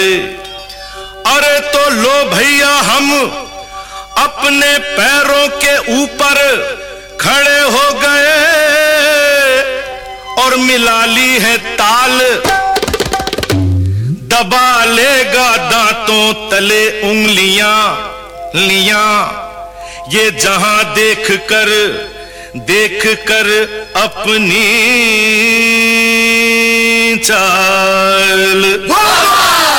अरे तो लो भैया हम अपने पैरों के ऊपर खड़े हो गए और मिला ली है ताल। दबा लेगा दांतों तले उंगलियां लियां, ये जहां देख कर अपनी चाल।